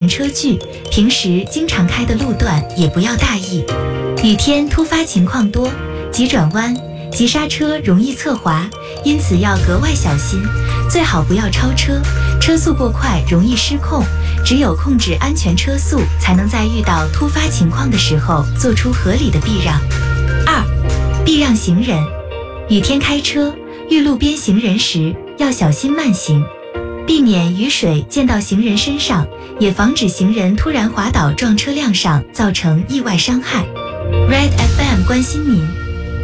车距，平时经常开的路段也不要大意。雨天突发情况多，急转弯、急刹车容易侧滑，因此要格外小心，最好不要超车，车速过快容易失控，只有控制安全车速，才能在遇到突发情况的时候做出合理的避让。2、避让行人。雨天开车，遇路边行人时要小心慢行，避免雨水溅到行人身上，也防止行人突然滑倒撞车辆上，造成意外伤害。Red FM 关心您。